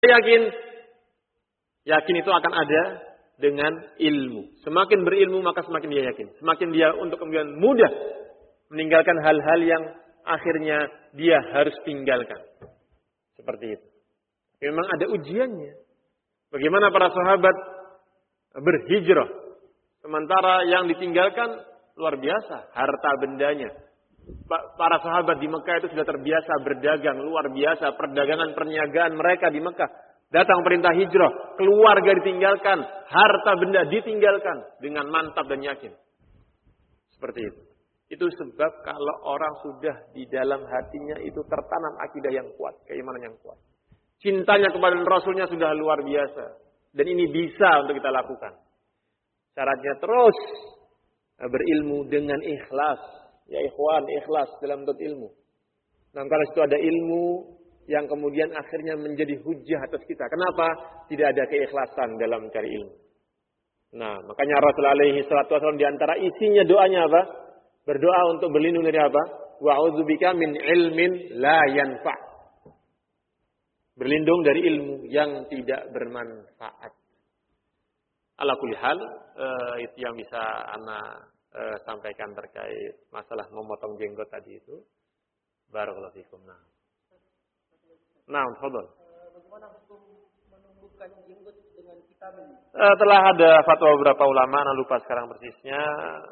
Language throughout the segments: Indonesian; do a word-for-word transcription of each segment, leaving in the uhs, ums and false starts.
Yakin, yakin itu akan ada dengan ilmu. Semakin berilmu maka semakin dia yakin. Semakin dia untuk kemudian mudah meninggalkan hal-hal yang akhirnya dia harus tinggalkan. Seperti itu. Memang ada ujiannya. Bagaimana para sahabat berhijrah. Sementara yang ditinggalkan luar biasa. Harta bendanya. Para sahabat di Mekah itu sudah terbiasa berdagang. Luar biasa. Perdagangan perniagaan mereka di Mekah. Datang perintah hijrah. Keluarga ditinggalkan. Harta benda ditinggalkan. Dengan mantap dan yakin. Seperti itu. Itu sebab kalau orang sudah di dalam hatinya itu tertanam akidah yang kuat. Keimanan yang kuat. Cintanya kepada Rasulnya sudah luar biasa. Dan ini bisa untuk kita lakukan. Syaratnya terus berilmu dengan ikhlas. Ya ikhwan, ikhlas dalam menuntut ilmu. Nah kalau itu ada ilmu yang kemudian akhirnya menjadi hujah atas kita. Kenapa? Tidak ada keikhlasan dalam mencari ilmu. Nah makanya Rasulullah alaihi salatu wasallam diantara isinya doanya apa? Berdoa untuk berlindung dari apa? Wa'udzubika min ilmin la yanfa'. Berlindung dari ilmu yang tidak bermanfaat. Ala kulli hal, uh, itu yang bisa ana uh, sampaikan terkait masalah memotong jenggot tadi itu. Barakallahu fikum. Nah. Nah, tafadhol. Bagaimana hukum menumbuhkan jenggot dengan vitamin? Uh, telah ada fatwa beberapa ulama, ana lupa sekarang persisnya,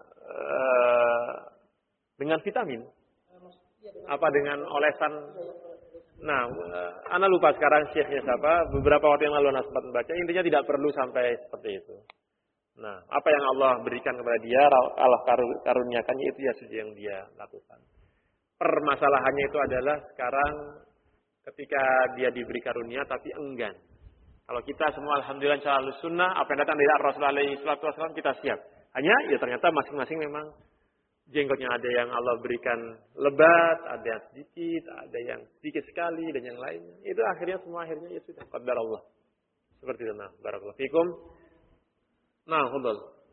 uh, dengan vitamin. Apa dengan olesan? Nah, ana lupa sekarang syekhnya siapa. Beberapa waktu yang lalu ana sempat membaca. Intinya tidak perlu sampai seperti itu. Nah, apa yang Allah berikan kepada dia, Allah karuniakannya itu ya sudah yang dia lakukan. Permasalahannya itu adalah sekarang ketika dia diberi karunia tapi enggan. Kalau kita semua alhamdulillah insyaallah sunnah, apa yang datang dari Rasulullah alaihi wasallam kita siap. Hanya ya ternyata masing-masing memang jenggotnya ada yang Allah berikan lebat, ada yang sedikit, ada yang sedikit sekali, dan yang lainnya. Itu akhirnya semua akhirnya ya sudah qadar Allah. Seperti itu. Nah, barakallahu fikum. Nah, hudul.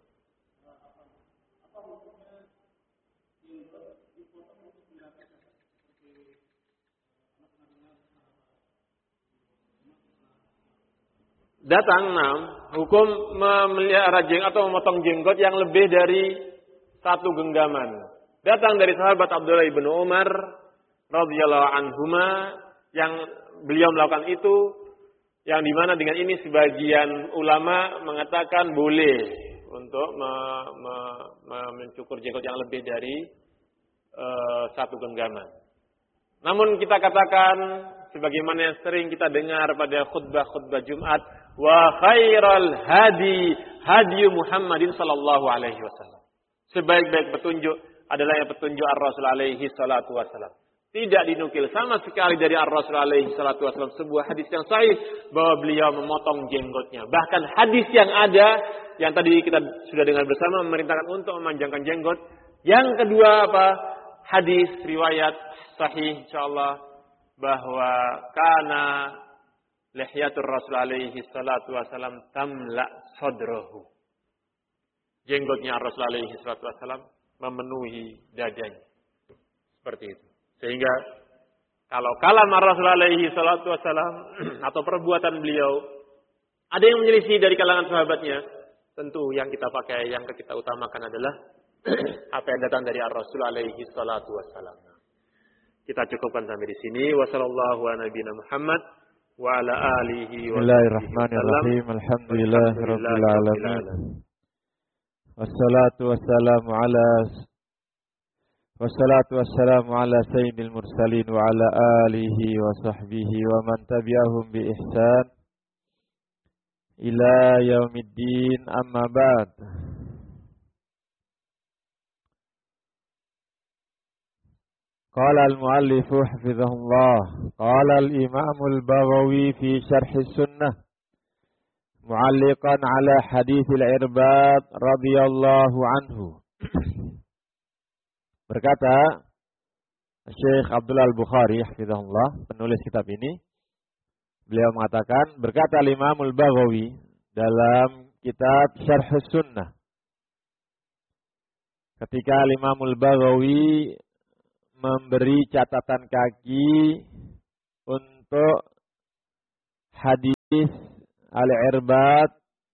Datang enam hukum memelihara jenggot atau memotong jenggot yang lebih dari satu genggaman. Datang dari sahabat Abdullah bin Umar radhiyallahu anhuma yang beliau melakukan itu, yang dimana dengan ini sebagian ulama mengatakan boleh untuk me, me, me, mencukur jenggot yang lebih dari uh, satu genggaman. Namun kita katakan sebagaimana yang sering kita dengar pada khutbah-khutbah Jumat, wa khairal hadi hadi Muhammadin sallallahu alaihi wasallam. Sebaik-baik petunjuk adalah yang petunjuk Ar-Rasul alaihi salatu wasallam. Tidak dinukil sama sekali dari Ar-Rasul alaihi salatu wasallam sebuah hadis yang sahih bahwa beliau memotong jenggotnya. Bahkan hadis yang ada yang tadi kita sudah dengar bersama memerintahkan untuk memanjangkan jenggot. Yang kedua apa? Hadis riwayat sahih insyaallah bahwa kana lihyatur Rasul alaihi salatu wasallam tamla sadrahu. Jenggotnya Rasul alaihi salatu wasallam memenuhi dadanya. Seperti itu. Sehingga kalau kalam Rasul alaihi salatu wasallam atau perbuatan beliau ada yang menyelisih dari kalangan sahabatnya, tentu yang kita pakai, yang kita utamakan adalah apa yang datang dari Rasul alaihi salatu wasallam. Kita cukupkan sampai di sini. Wassallallahu ala nabiyina Muhammad wa ala alihi wa Bismillahirrahmanirrahim. Alhamdulillahirabbil alamin. Wassalatu wassalamu ala Wassalatu wassalamu ala sayyidil mursalin wa ala alihi wa sahbihi wa man tabi'ahum bi ihsan ila yaumiddin, amma ba'd. Qala al-muallif hafizahullah, qala al-imam al-Baghawi fi syarh sunnah mu'alliqan ala hadits al-Irbad radhiyallahu anhu. Berkata Syekh Abdullah Al-Bukhari hafizahullah, penulis kitab ini, beliau mengatakan, berkata Imam Al-Baghawi dalam kitab Syarh Sunnah, ketika Imam Al-Baghawi memberi catatan kaki untuk hadis Al-Irbad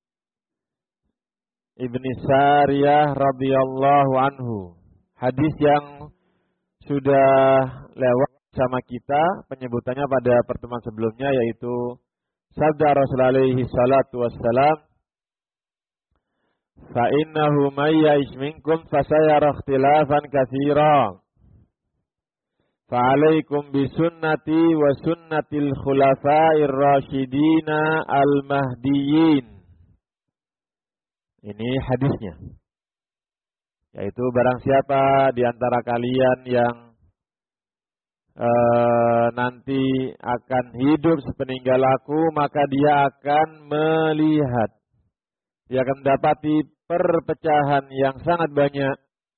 Ibni Sariyah radhiyallahu anhu. Hadis yang sudah lewat sama kita penyebutannya pada pertemuan sebelumnya, yaitu sabda Rasulullah alaihi salatu wassalam, fa innahu may ya'ish minkum fasayara ikhtilafan katsiran fa 'alaikum bi sunnati wa sunnatil khulafa'ir rasyidina al-mahdiyyin. Ini hadisnya, yaitu barang siapa di antara kalian yang Uh, nanti akan hidup sepeninggal aku, maka dia akan melihat, dia akan mendapati perpecahan yang sangat banyak.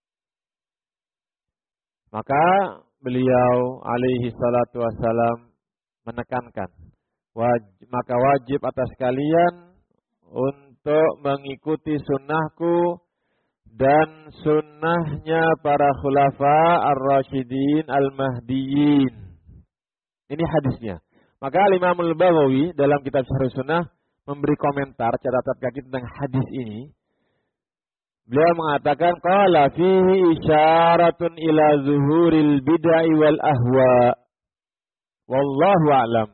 Maka beliau alaihi salatu wassalam menekankan, wajib, maka wajib atas kalian untuk mengikuti sunnahku dan sunnahnya para khulafa ar-rasyidin al-mahdiyyin. Ini hadisnya. Maka Imam Al-Baghawi dalam kitab Syarh Sunnah memberi komentar catatan kaki tentang hadis ini. Beliau mengatakan qala fihi isyaratun ila zuhuril bid'ah wal ahwa. Wallahu a'lam.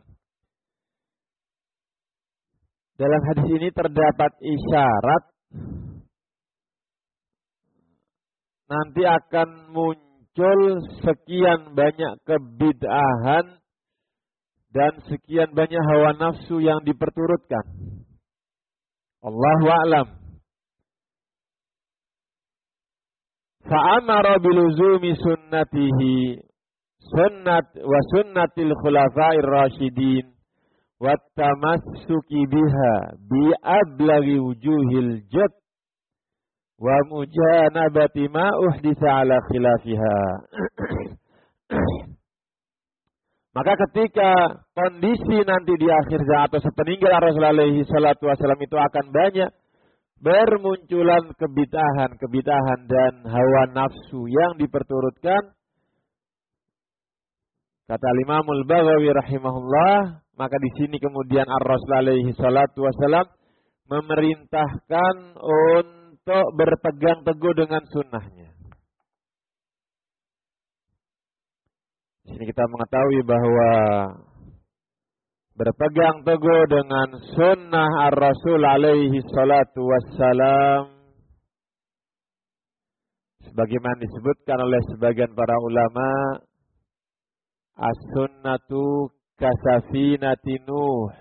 Dalam hadis ini terdapat isyarat nanti akan muncul sekian banyak kebid'ahan dan sekian banyak hawa nafsu yang diperturutkan. Allahu a'lam. Fa'amara biluzumi sunnatihi sunnat wa sunnatil khulafa'ir rasyidin wa tamassuki biha bi ablaghi wujuhil jad wa mujanabati ma uhditha ala khilafiha. Maka ketika kondisi nanti di akhir zaman atau sepeninggal Rasulullah alaihi salatu wasallam itu akan banyak bermunculan kebid'ahan-kebid'ahan dan hawa nafsu yang diperturutkan, kata Imam Al-Baghawi rahimahullah, maka di sini kemudian Ar-Rasul alaihi salatu wasallam memerintahkan untuk untuk berpegang teguh dengan sunnahnya. Di sini kita mengetahui bahwa berpegang teguh dengan sunnah Ar-Rasul alaihi salatu wassalam, sebagaimana disebutkan oleh sebagian para ulama, as-sunnatu kasafinati Nuh,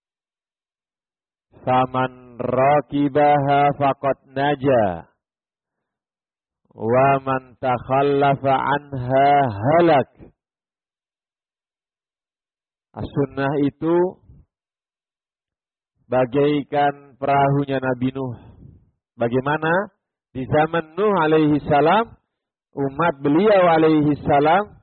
faman rakibaha faqad naja wa man takhallafa anha halak. As-sunnah itu bagaikan perahunya Nabi Nuh. Bagaimana di zaman Nuh alaihi salam, umat beliau alaihi salam,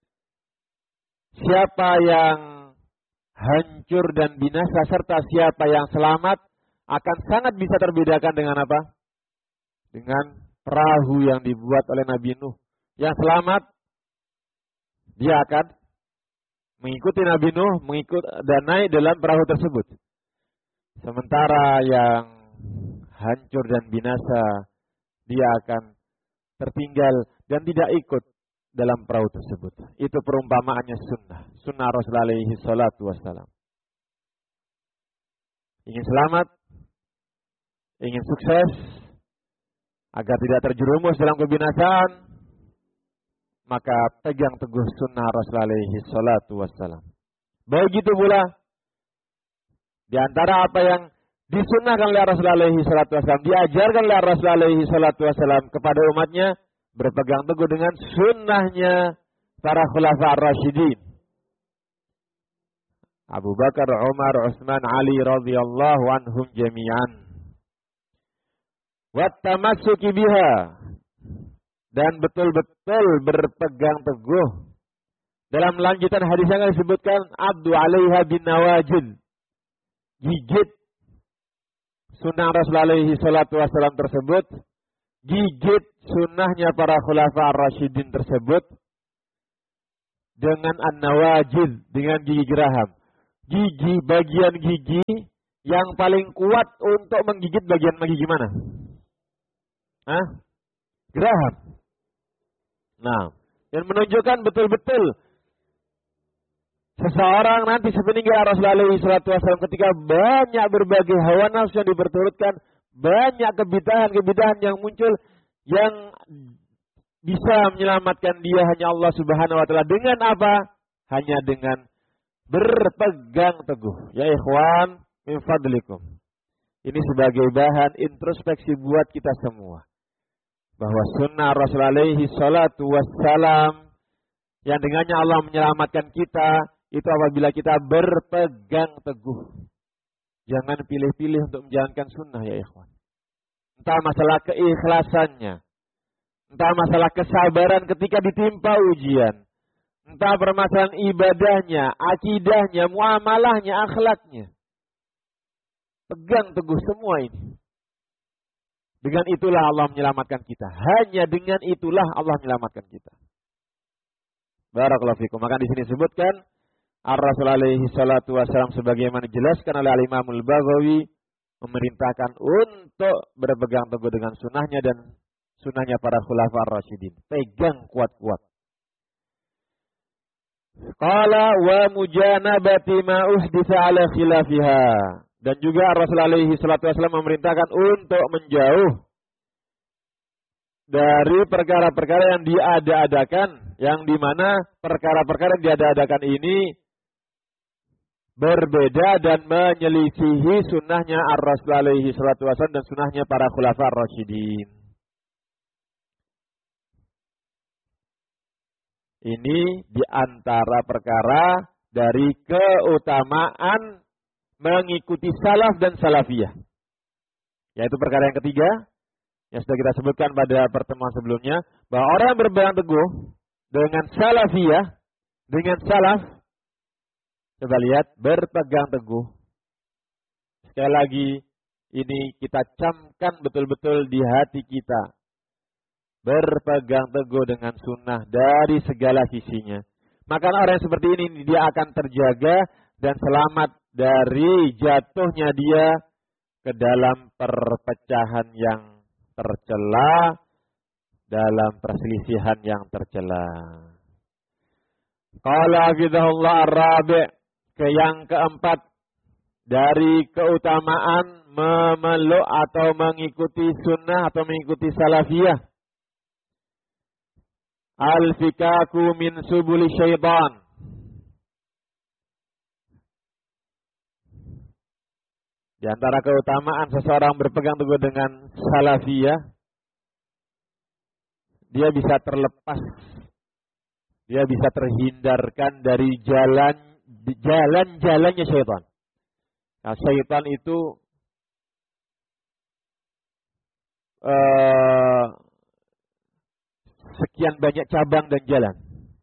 siapa yang hancur dan binasa serta siapa yang selamat akan sangat bisa terbedakan dengan apa? Dengan perahu yang dibuat oleh Nabi Nuh. Yang selamat, dia akan mengikuti Nabi Nuh, mengikut dan naik dalam perahu tersebut. Sementara yang hancur dan binasa, dia akan tertinggal dan tidak ikut dalam perahu tersebut. Itu perumpamaannya sunnah. Sunnah Rasulullah alaihi salatu wassalam. Ingin selamat, ingin sukses, agar tidak terjerumus dalam kebinasaan, maka pegang teguh sunnah Rasulullah alaihi salatu wassalam. Begitu pula, di antara apa yang disunnahkan oleh Rasulullah alaihi salatu wassalam, diajarkan oleh Rasulullah alaihi salatu wassalam kepada umatnya, berpegang teguh dengan sunnahnya para khulafa ar-rasyidin. Abu Bakar, Umar, Utsman, Ali radhiyallahu anhum jami'an. Wattamassuki biha, dan betul-betul berpegang teguh. Dalam lanjutan hadis yang disebutkan, abdu alaiha bin nawajid, gigit sunnah Rasulullah alaihi salatu wassalam tersebut, gigit sunnahnya para khulafa ar-rasyidin tersebut dengan an-nawajid, dengan gigi geraham. gigi, bagian gigi yang paling kuat untuk menggigit bagian gigi mana? Hah? Geraham. Nah, dan menunjukkan betul-betul seseorang nanti sepeninggal Rasulullah shallallahu alaihi wasallam ketika banyak berbagai hawa nafsu yang diperturutkan, banyak kebidahan-kebidahan yang muncul yang bisa menyelamatkan dia hanya Allah Subhanahu wa taala. Dengan apa? Hanya dengan berpegang teguh. Ya ikhwan, min fadlikum. Ini sebagai bahan introspeksi buat kita semua. Bahwa sunnah Rasulullah alaihi salatu wassalam yang dengannya Allah menyelamatkan kita, itu apabila kita berpegang teguh. Jangan pilih-pilih untuk menjalankan sunnah ya ikhwan. Entah masalah keikhlasannya, entah masalah kesabaran ketika ditimpa ujian, entah permasalahan ibadahnya, akidahnya, muamalahnya, akhlaknya. Pegang teguh semua ini. Dengan itulah Allah menyelamatkan kita. Hanya dengan itulah Allah menyelamatkan kita. Barakallahu fikum. Maka di sini disebutkan Ar-Rasul alaihi salatu wasallam sebagaimana dijelaskan oleh Al-Imam Al-Baghawi memerintahkan untuk berpegang teguh dengan sunnahnya dan sunnahnya para khulafa ar-rasyidin. Pegang kuat-kuat. Qala wa mujanabati ma uhditha ala khilafiha. Dan juga Rasulullah alaihi salatu wasallam memerintahkan untuk menjauh dari perkara-perkara yang diada-adakan, yang dimana perkara-perkara yang diada-adakan ini berbeda dan menyelisihi sunnahnya Ar-Rasul alaihi salatu wasallam dan sunnahnya para khulafa ar-rasyidin. Ini diantara perkara dari keutamaan mengikuti salaf dan salafiyah. Yaitu perkara yang ketiga, yang sudah kita sebutkan pada pertemuan sebelumnya, bahwa orang yang berpegang teguh dengan salafiyah, dengan salaf, coba lihat, berpegang teguh. Sekali lagi, ini kita camkan betul-betul di hati kita. Berpegang teguh dengan sunnah dari segala sisinya. Maka orang yang seperti ini, dia akan terjaga dan selamat dari jatuhnya dia ke dalam perpecahan yang tercela, dalam perselisihan yang tercela. Qala hafizahullah ar-rabi', ke yang keempat dari keutamaan memeluk atau mengikuti sunnah atau mengikuti salafiyah. Al-fikaku min subuli syaitan. Di antara keutamaan seseorang berpegang teguh dengan salafiyah, dia bisa terlepas, dia bisa terhindarkan dari jalan jalan-jalannya syaitan. Nah, syaitan itu uh, sekian banyak cabang dan jalan.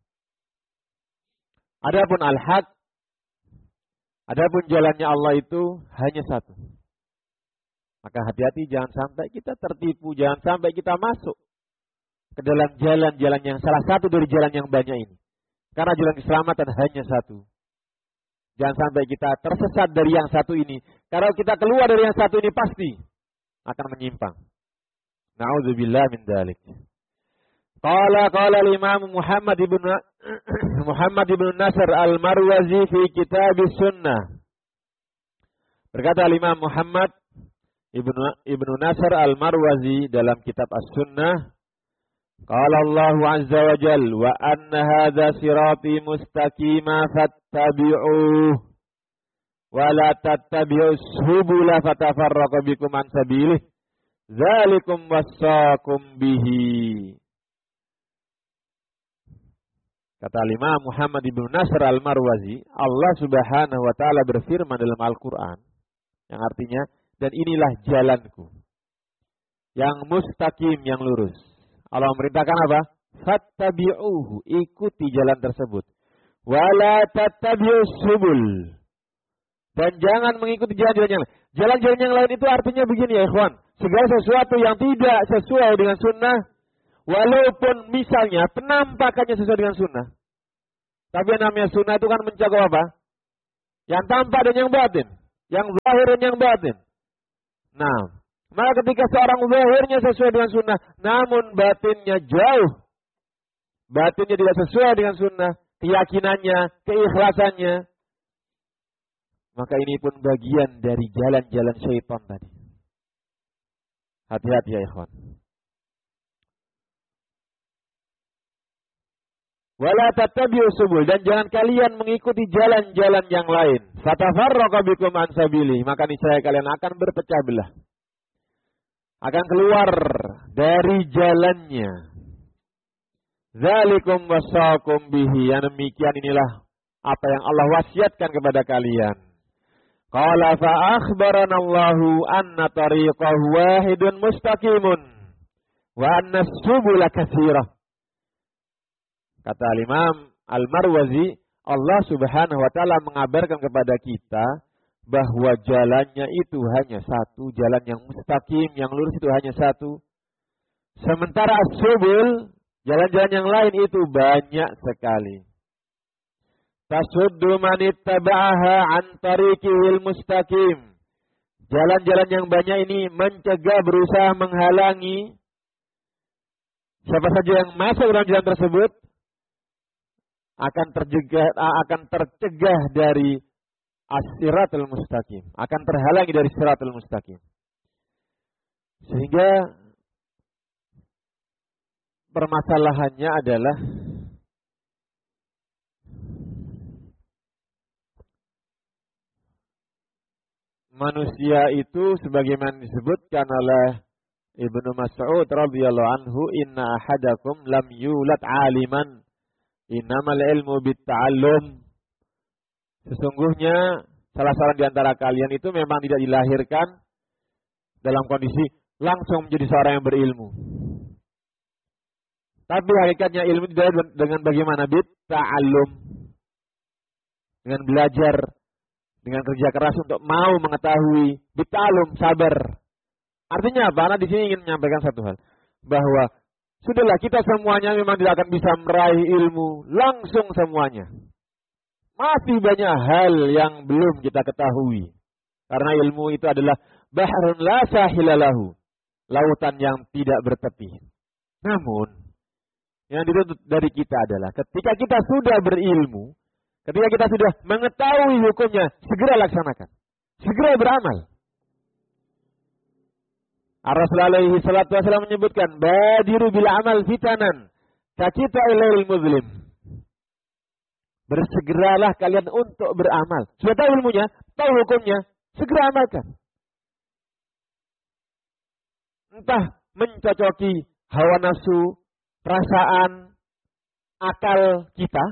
Adapun al-haq, adapun jalannya Allah itu hanya satu. Maka hati-hati jangan sampai kita tertipu, jangan sampai kita masuk ke dalam jalan-jalan yang salah satu dari jalan yang banyak ini. Karena jalan keselamatan hanya satu. Jangan sampai kita tersesat dari yang satu ini. Kalau kita keluar dari yang satu ini pasti akan menyimpang. Na'udzubillah min dzalik. Qala qala al-Imam Muhammad ibn Muhammad ibn Nasr al-Marwazi fi kitab sunnah. Berkata al-Imam Muhammad ibn ibn Nasr al-Marwazi dalam kitab as-Sunnah, qala Allah azza wa jalla wa anna hadza sirati mustaqima fattabi'uhu wa la tattabi'us subula fatafarraqa bikum an sabilihi dzalikum wassaqum bihi. Kata Imam Muhammad ibn Nasr al-Marwazi, Allah Subhanahu wa taala berfirman dalam Al-Qur'an yang artinya, dan inilah jalanku yang mustaqim, yang lurus. Allah memerintahkan apa? Fattabi'uhu, ikuti jalan tersebut. Wala tattabi'us subul, dan jangan mengikuti jalan-jalan yang lain. Jalan-jalan yang lain itu artinya begini ya ikhwan, segala sesuatu yang tidak sesuai dengan sunnah, walaupun misalnya penampakannya sesuai dengan sunnah, tapi yang namanya sunnah itu kan mencakup apa? Yang tampak dan yang batin. Yang zahir dan yang batin. Nah, maka ketika seorang zahirnya sesuai dengan sunnah, namun batinnya jauh. Batinnya tidak sesuai dengan sunnah. Keyakinannya, keikhlasannya. Maka ini pun bagian dari jalan-jalan syaitan tadi. Hati-hati ya ikhwan. Wala tattabi'u subul, dan jangan kalian mengikuti jalan-jalan yang lain. Fatafarraqa bikum an sabili, maka niscaya kalian akan berpecah belah. Akan keluar dari jalannya. Dzalikum wasaqum bihi, yang demikian inilah apa yang Allah wasiatkan kepada kalian. Qala fa akhbarana Allahu anna tariqahu wahidun mustaqimun wa anna subula katsirah. Kata Imam Al-Marwazi, Allah Subhanahu wa taala mengabarkan kepada kita bahwa jalannya itu hanya satu, jalan yang mustaqim, yang lurus itu hanya satu. Sementara as-subul, jalan-jalan yang lain itu banyak sekali. Tasuddu man ittaba'aha an tariqil mustaqim. Jalan-jalan yang banyak ini mencegah, berusaha menghalangi siapa saja yang masuk dalam jalan tersebut akan tercegah akan tercegah dari as-siratul mustaqim, akan terhalangi dari siratul mustaqim. Sehingga permasalahannya adalah manusia itu sebagaimana disebutkan oleh Ibnu Mas'ud radhiyallahu anhu, inna ahadakum lam yulad aliman innamal ilmu bitta'allum. Sesungguhnya salah seorang di antara kalian itu memang tidak dilahirkan dalam kondisi langsung menjadi seorang yang berilmu. Tapi hakikatnya ilmu tidak dengan bagaimana? Bitta'allum. Dengan belajar, dengan kerja keras untuk mau mengetahui. Bitta'allum, sabar. Artinya apa? Karena di sini ingin menyampaikan satu hal, bahwa sudahlah, kita semuanya memang tidak akan bisa meraih ilmu langsung semuanya. Masih banyak hal yang belum kita ketahui. Karena ilmu itu adalah bahrun la sahilalahu, lautan yang tidak bertepi. Namun, yang dituntut dari kita adalah ketika kita sudah berilmu, ketika kita sudah mengetahui hukumnya, segera laksanakan. Segera beramal. Ar-Rasul alaihi salatu wasallam menyebutkan, badiru bil amal fitanan kacita ilail muslim. Bersegeralah kalian untuk beramal. Sudah tahu ilmunya, tahu hukumnya, segera amalkan. Entah mencocoki hawa nafsu, perasaan, akal kita,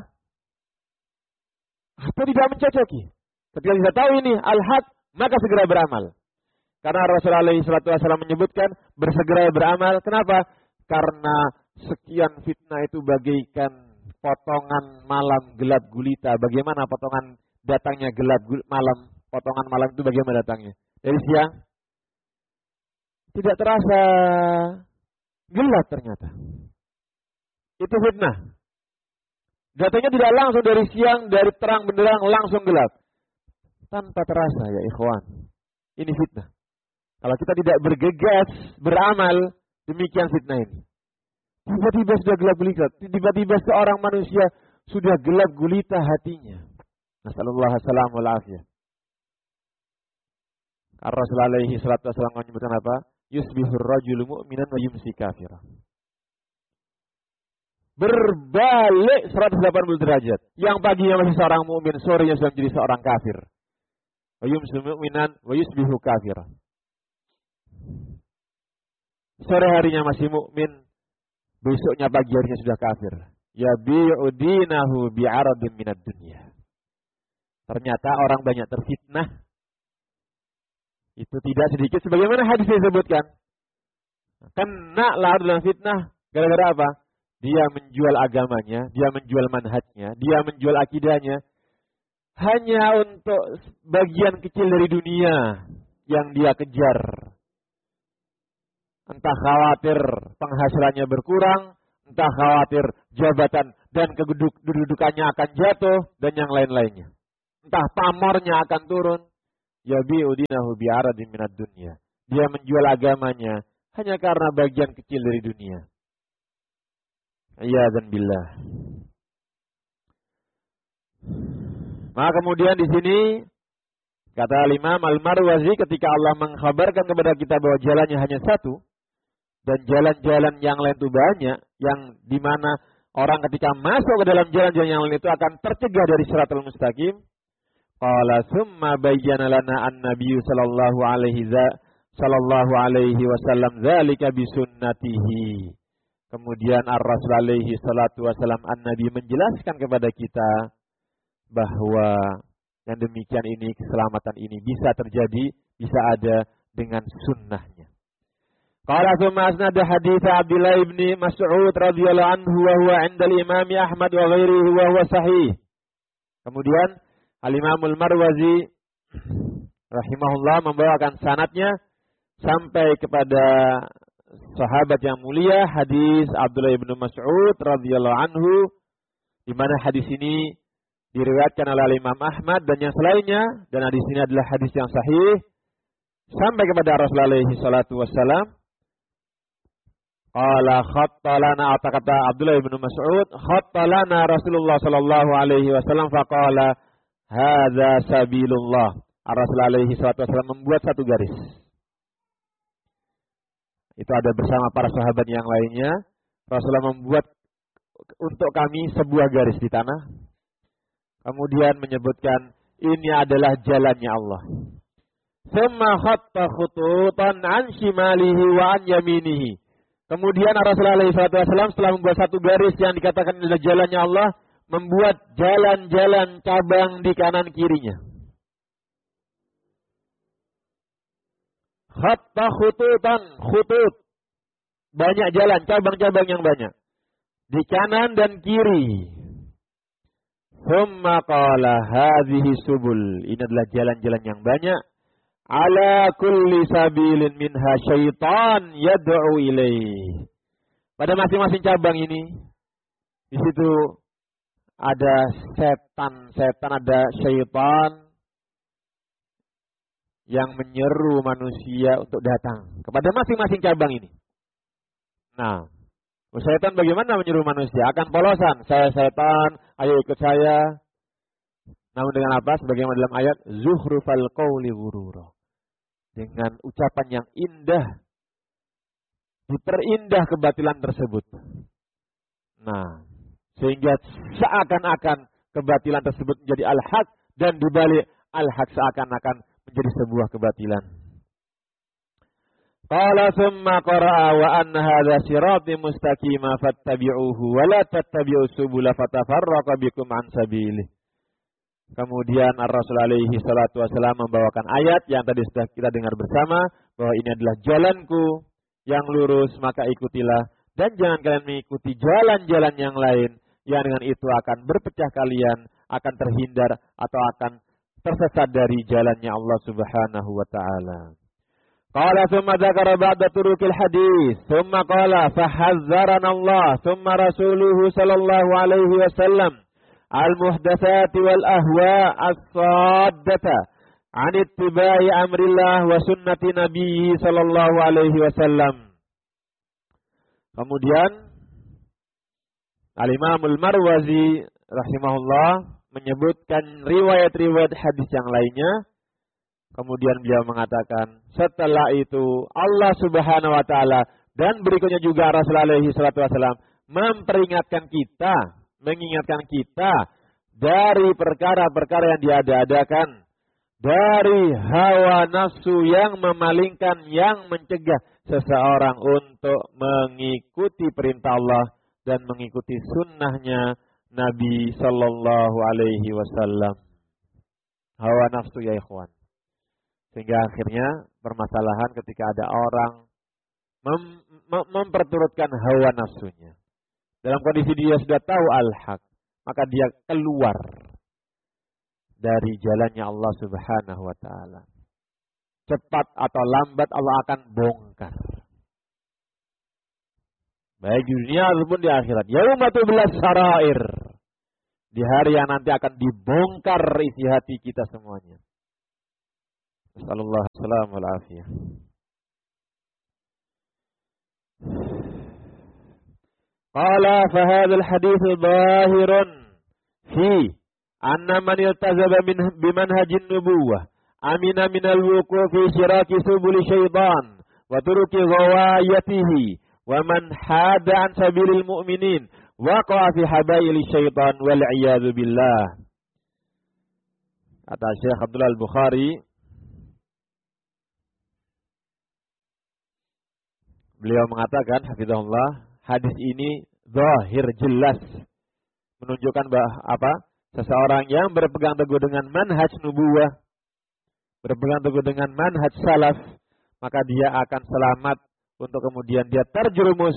atau tidak mencocoki. Ketika kita tahu ini al-haq, maka segera beramal. Karena Rasulullah alaihi salatu wasallam menyebutkan bersegera beramal. Kenapa? Karena sekian fitnah itu bagaikan potongan malam gelap gulita. Bagaimana potongan datangnya gelap malam? Potongan malam itu bagaimana datangnya? Dari siang tidak terasa gelap ternyata. Itu fitnah. Datangnya tidak langsung dari siang, dari terang benderang langsung gelap. Tanpa terasa ya ikhwan. Ini fitnah. Kalau kita tidak bergegas, beramal, demikian fitnah ini. Tiba-tiba sudah gelap gulita. Tiba-tiba seorang manusia sudah gelap gulita hatinya. Nasallallahu alaihi wa afiyah. Ar-Rasul alaihi salatu wasallam menyebutkan apa? Yusbihur rajulu mu'minan wa yumsi kafirah. Berbalik seratus delapan puluh derajat. Yang paginya masih seorang mukmin, sorenya sudah menjadi seorang kafir. Wa yumsi mu'minan wa yusbihu kafirah. Sore harinya masih mukmin, besoknya pagi harinya sudah kafir. Ya bi'udinahu bi'aradin minad dunya. Ternyata orang banyak terfitnah. Itu tidak sedikit sebagaimana hadis disebutkan. Kena lah dalam fitnah gara-gara apa? Dia menjual agamanya, dia menjual manhajnya, dia menjual akidahnya hanya untuk bagian kecil dari dunia yang dia kejar. Entah khawatir penghasilannya berkurang, entah khawatir jabatan dan kedudukannya akan jatuh, dan yang lain-lainnya. entah pamornya akan turun. Yabi'u dinahu bi'aradin minad dunya. Dia menjual agamanya hanya karena bagian kecil dari dunia. Iyadzan billah. Maka kemudian di sini kata Imam Al-Marwazi ketika Allah mengkhabarkan kepada kita bahwa jalannya hanya satu dan jalan-jalan yang lain itu banyak, yang dimana orang ketika masuk ke dalam jalan-jalan yang lain itu akan tercegah dari Shiratal Mustaqim. Qala summa bayyana lana an-nabiy sallallahu alaihi sallallahu alaihi wasallam dzalika bi sunnatihi. Kemudian Ar-Rasul alaihi salatu wasallam an-nabi menjelaskan kepada kita bahwa yang demikian ini, keselamatan ini bisa terjadi, bisa ada dengan sunnahnya. Qala thumma asnada hadits Abdullah ibn Mas'ud radhiyallahu anhu wa huwa 'inda al-Imam Ahmad wa ghairihi wa huwa sahih. Kemudian Al-Imam Al-Marwazi rahimahullah membawakan sanadnya sampai kepada sahabat yang mulia, hadis Abdullah ibn Mas'ud radhiyallahu anhu, di mana hadis ini diriwayatkan oleh Imam Ahmad dan yang selainnya, dan hadis ini adalah hadis yang sahih sampai kepada Rasulullah alaihi salatu wassalam. Qala khattalana, kata Abdullah bin Mas'ud, khattalana Rasulullah sallallahu alaihi wasallam faqala hadza sabilullah. Rasulullah alaihi salatu wasallam membuat satu garis. Itu ada bersama para sahabat yang lainnya. Rasulullah membuat untuk kami sebuah garis di tanah. Kemudian menyebutkan ini adalah jalannya Allah. Tsumma khatta khututan an shimalihi wa an yaminihi. Kemudian Rasulullah alaihi wasallam setelah membuat satu garis yang dikatakan adalah jalannya Allah, membuat jalan-jalan cabang di kanan kirinya. Khatta khututan, khutut. Banyak jalan, cabang-cabang yang banyak. Di kanan dan kiri. Thumma qala hadhihi subul. Ini adalah jalan-jalan yang banyak. Ala kulli sabilin minha syaitan yad'u ilaih. Pada masing-masing cabang ini, di situ ada setan-setan, ada syaitan yang menyeru manusia untuk datang kepada masing-masing cabang ini. Nah, syaitan bagaimana menyeru manusia? Akan polosan. Saya setan, ayo ikut saya. Namun dengan apa? Sebagaimana dalam ayat zuhrufal qawli ghurura. Dengan ucapan yang indah, diperindah kebatilan tersebut. Nah, sehingga seakan-akan kebatilan tersebut menjadi al-haq, dan dibalik al-haq seakan-akan menjadi sebuah kebatilan. Qala thumma qara'a wa anna hadha sirati mustaqima fattabi'uhu wa la tattabi'us subula fatafarraqa bikum an sabilihi. Kemudian Ar-Rasul alaihi salatu wasallam membawakan ayat yang tadi sudah kita dengar bersama, bahwa ini adalah jalanku yang lurus, maka ikutilah, dan jangan kalian mengikuti jalan-jalan yang lain yang dengan itu akan berpecah kalian, akan terhindar atau akan tersesat dari jalannya Allah Subhanahu wa taala. Qala thumma dzakara ba'da turukil hadis, thumma qala fahazzarana Allah, thumma rasuluhu sallallahu alaihi wasallam al-muhdatsati wal ahwa as-saddata an ittiba'i amrillah wa sunnati nabiyyi sallallahu alaihi wasallam. Kemudian Al-Imam Al-Marwazi rahimahullah menyebutkan riwayat-riwayat hadis yang lainnya. Kemudian beliau mengatakan, setelah itu Allah Subhanahu wa taala dan berikutnya juga Rasulullah alaihi salatu wasallam memperingatkan kita, mengingatkan kita dari perkara-perkara yang diada-adakan, dari hawa nafsu yang memalingkan, yang mencegah seseorang untuk mengikuti perintah Allah dan mengikuti sunnahnya Nabi Sallallahu Alaihi Wasallam. Hawa nafsu ya ikhwan. Sehingga akhirnya permasalahan ketika ada orang mem mem memperturutkan hawa nafsunya. Dalam kondisi dia sudah tahu al-haq, maka dia keluar dari jalannya Allah Subhanahu wa taala. Cepat atau lambat Allah akan bongkar. Baik di dunia ataupun di akhirat. Yauma tublas sarair. Di hari yang nanti akan dibongkar isi hati kita semuanya. Sallallahu alaihi wa sallam. Qala fa hadzal hadits dhahirun fi anna man iltazama min bimanhajin nubuwah amina minal wuqu' fi syiraki subul syaitan wa turuki ghawayatihi wa man hada an sabilil mu'minin waqa'a fi habaili syaitan wal iyadu billah. Kata Syekh Abdullah Al-Bukhari, beliau mengatakan hafizahullah, hadis ini zahir, jelas menunjukkan bahwa apa? Seseorang yang berpegang teguh dengan manhaj nubuwah, berpegang teguh dengan manhaj salaf, maka dia akan selamat untuk kemudian dia terjerumus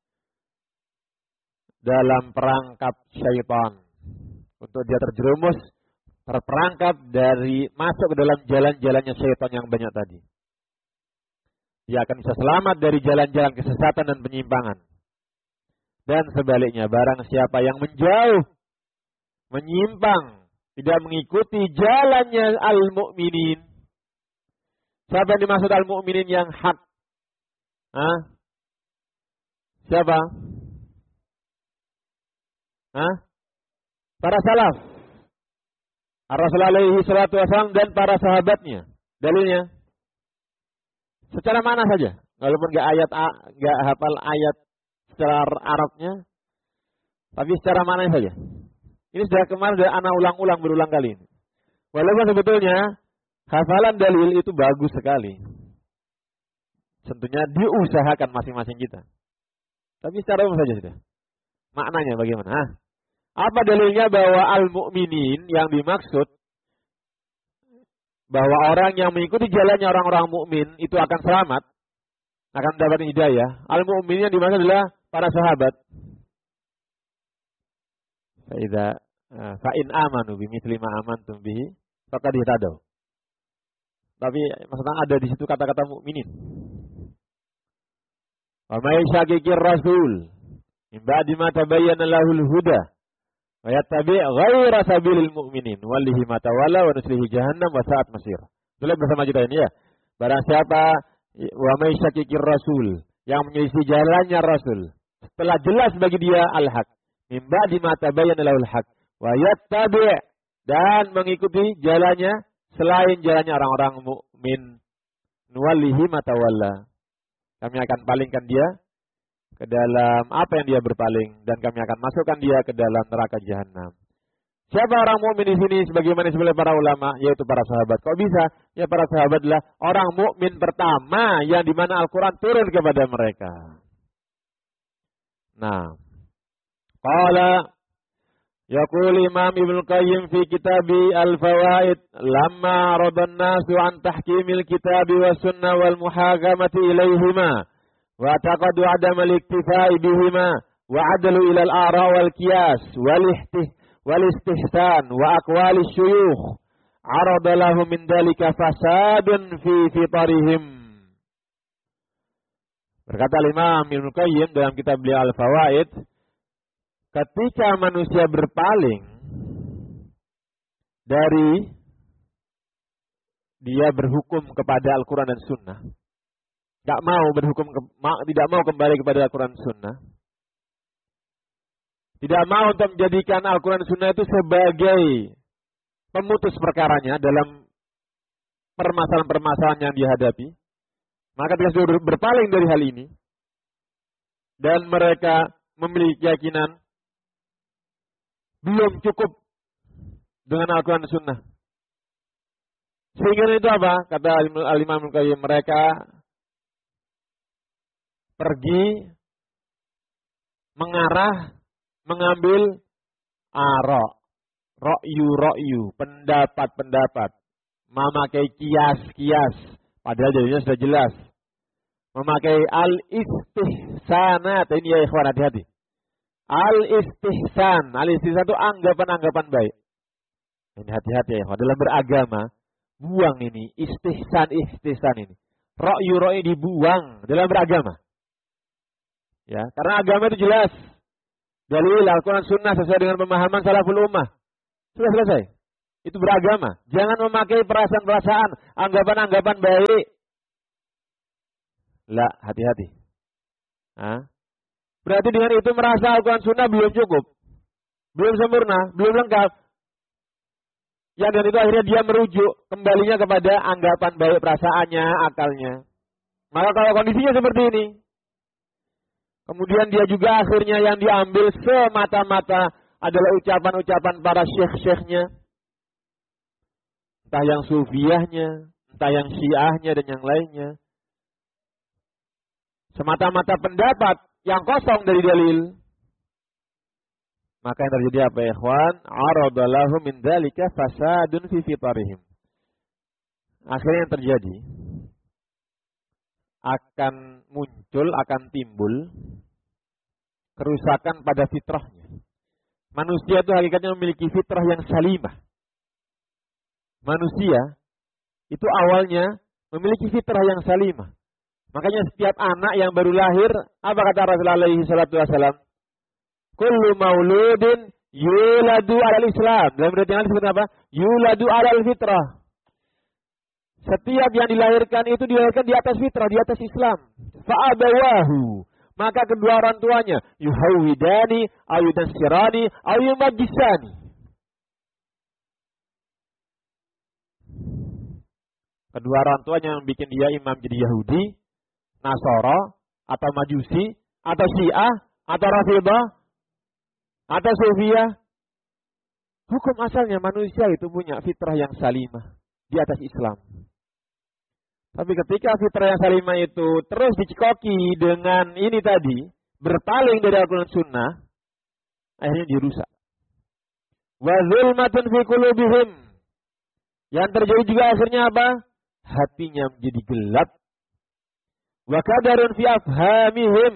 dalam perangkap syaitan. Untuk dia terjerumus, terperangkap dari masuk ke dalam jalan-jalannya syaitan yang banyak tadi. Dia akan bisa selamat dari jalan-jalan kesesatan dan penyimpangan. Dan sebaliknya, barang siapa yang menjauh, menyimpang, tidak mengikuti jalannya al-mu'minin. Siapa yang dimaksud al-mu'minin yang hak? Hah? Siapa? Hah? Para salaf. Rasulullah alaihi salatu wasallam dan para sahabatnya. Dalilnya secara mana saja, walaupun enggak ayat enggak hafal ayat secara Arabnya, tapi secara mana saja. Ini sudah kemarin sudah anak ulang-ulang berulang kali ini. Walaupun sebetulnya hafalan dalil itu bagus sekali. Tentunya diusahakan masing-masing kita. Tapi secara umum saja sudah. Maknanya bagaimana? Hah? Apa dalilnya bahwa al-mu'minin yang dimaksud bahwa orang yang mengikuti jalannya orang-orang mukmin itu akan selamat, akan mendapat hidayah. Al-mu'minin yang dimaksud adalah para sahabat. Faida fa in amanu bimithli ma amantum bihi faqad ihtadaw. Tapi maksudnya ada di situ kata-kata mukminin. Wa may syaqiqir rasul min ba'di ma tabayyana lahul huda wa yattabi' ghaira sabilil mu'minin wallahi ma tawalla wa nuslihi jahannam wa sa'at masir. Boleh bersama kita ini ya. Barang siapa wa may syaqiqir rasul yang menyelisih jalannya Rasul setelah jelas bagi dia al-haq min ba'di ma tabayyana lahul haq wa yattabi' dan mengikuti jalannya selain jalannya orang-orang mukmin nuwallihi ma tawalla. Kami akan palingkan dia ke dalam apa yang dia berpaling dan kami akan masukkan dia ke dalam neraka jahanam. Siapa orang mukmin di sini sebagaimana disebut para ulama, yaitu para sahabat. Kok bisa? Ya para sahabat adalah orang mukmin pertama yang dimana Al-Quran turun kepada mereka. Nah, qala yaqul Imam Ibnu Qayyim fi kitabi Al-Fawaid lamma radan nasu an tahkimil kitabi was sunnah wal muhakamati ilaihima wa taqadu adam al-iktifai bihima wa adalu ila al-ara wal qiyas wal ihtih wal istihsan wa aqwali syuyukh arada lahum min dalika fasadun fi fitarihim. Berkata Imam Ibnu Qayyim dalam kitab beliau Al-Fawaid, ketika manusia berpaling dari dia berhukum kepada Al-Quran dan Sunnah, tidak mau berhukum, tidak mau kembali kepada Al-Quran dan Sunnah, tidak mau untuk menjadikan Al-Quran dan Sunnah itu sebagai pemutus perkaranya dalam permasalahan-permasalahan yang dihadapi, maka ketika sudah berpaling dari hal ini dan mereka memiliki keyakinan belum cukup dengan Al-Quran dan Sunnah. Sehingga itu apa? Kata Al-Imam Ibnu Qayyim, mereka pergi mengarah, mengambil ara, ra'yu-ra'yu, pendapat-pendapat, memakai kias-kias, padahal jadinya sudah jelas. Memakai al-istihsanat, ini ya ikhwan, hati-hati. Al-istihsan. Al-istihsan itu anggapan-anggapan baik. Ini hati-hati ya. Dalam beragama, buang ini. Istihsan-istihsan ini. Ra'yu-ra'yu dibuang dalam beragama. Ya, karena agama itu jelas. Dalil Al-Quran Sunnah sesuai dengan pemahaman salaful ummah. Sudah selesai. Itu beragama. Jangan memakai perasaan-perasaan, anggapan-anggapan baik. Lah, hati-hati. Hah? Berarti dengan itu merasa Al-Quran Sunnah belum cukup. Belum sempurna, belum lengkap. Yang dengan itu akhirnya dia merujuk kembalinya kepada anggapan baik perasaannya, akalnya. Maka kalau kondisinya seperti ini, kemudian dia juga akhirnya yang diambil semata-mata adalah ucapan-ucapan para syekh-syekhnya. Entah yang sufiyahnya, entah yang syiahnya dan yang lainnya. Semata-mata pendapat yang kosong dari dalil. Maka yang terjadi apa ya ikhwan? Aradalahu min dzalika fasadun fi fitarihim. Akhirnya yang terjadi akan muncul, akan timbul kerusakan pada fitrahnya. Manusia itu hakikatnya memiliki fitrah yang salimah. Manusia itu awalnya memiliki fitrah yang salimah. Makanya setiap anak yang baru lahir, apa kata Rasulullah alaihi salatu wasallam? Kullu mauludin yuladu alal Islam. Dalam riwayat yang lain disebut apa? Yuladu alal fitrah. Setiap yang dilahirkan itu dilahirkan di atas fitrah, di atas Islam. Fa'abawahu. Maka kedua orang tuanya yuhawidani, ayudansirani, ayumajisani. Kedua orang tuanya yang bikin dia imam jadi Yahudi, Nasara, atau Majusi, atau Syiah, atau Rafidah, atau Sufiyah. Hukum asalnya manusia itu punya fitrah yang salimah di atas Islam. Tapi ketika fitrah yang salimah itu terus dicekoki dengan ini tadi, berpaling dari Al-Quran Sunnah, akhirnya dirusak. Wa zulmatun fi qulubihim. Yang terjadi juga akhirnya apa? Hatinya menjadi gelap. Wa kadarun fi afhamihim.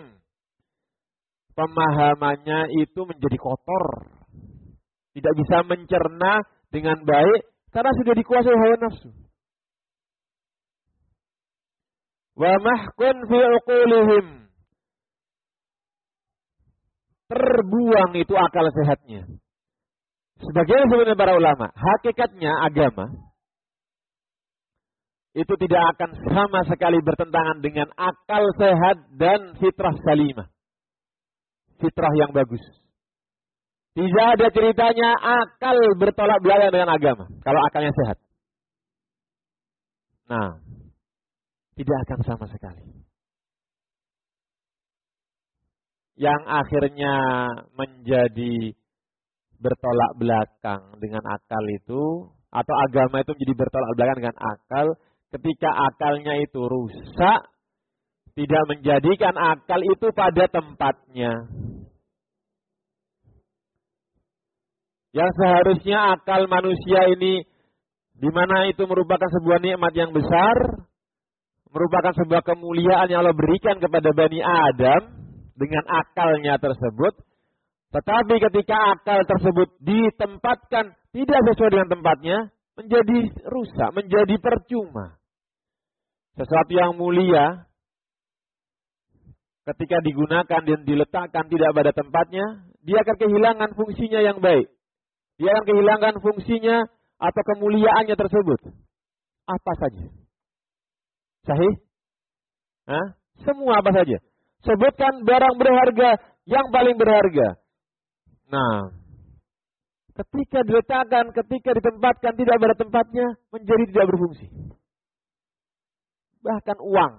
Pemahamannya itu menjadi kotor. Tidak bisa mencerna dengan baik karena sudah dikuasai hawa nafsu. Wa mahkun fi uqulihim. Terbuang itu akal sehatnya. Sebagian sebenarnya para ulama, hakikatnya agama itu tidak akan sama sekali bertentangan dengan akal sehat dan fitrah salimah. Fitrah yang bagus. Tidak ada ceritanya akal bertolak belakang dengan agama. Kalau akalnya sehat. Nah, tidak akan sama sekali. Yang akhirnya menjadi bertolak belakang dengan akal itu, atau agama itu menjadi bertolak belakang dengan akal, ketika akalnya itu rusak, tidak menjadikan akal itu pada tempatnya. Yang seharusnya akal manusia ini, di mana itu merupakan sebuah nikmat yang besar, merupakan sebuah kemuliaan yang Allah berikan kepada Bani Adam dengan akalnya tersebut. Tetapi ketika akal tersebut ditempatkan tidak sesuai dengan tempatnya, menjadi rusak, menjadi percuma. Sesuatu yang mulia, ketika digunakan dan diletakkan tidak pada tempatnya, dia akan kehilangan fungsinya yang baik. Dia akan kehilangan fungsinya atau kemuliaannya tersebut. Apa saja? Sahih? Hah? Semua apa saja? Sebutkan barang berharga yang paling berharga. Nah, ketika diletakkan, ketika ditempatkan tidak pada tempatnya, menjadi tidak berfungsi. Bahkan uang.